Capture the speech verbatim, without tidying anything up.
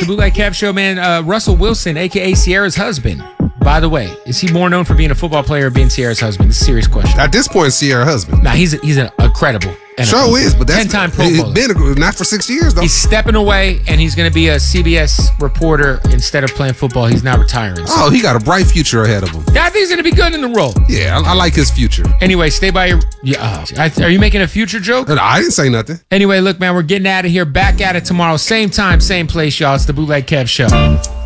the Bootleg Kev Show, man. Uh, Russell Wilson, a k a. Sierra's husband. By the way, is he more known for being a football player or being Sierra's husband? It's a serious question. At this point, Sierra's husband. Nah, he's a, he's an incredible N F L Sure is, but that's ten-time Pro he's Bowler. been a, not for six years though. He's stepping away, and he's going to be a C B S reporter instead of playing football. He's not retiring. So. Oh, he got a bright future ahead of him. I think he's going to be good in the role. Yeah, I, I like his future. Anyway, stay by your... Yeah, oh, I, are you making a future joke? I didn't say nothing. Anyway, look, man, we're getting out of here. Back at it tomorrow. Same time, same place, y'all. It's the Bootleg Kev Show.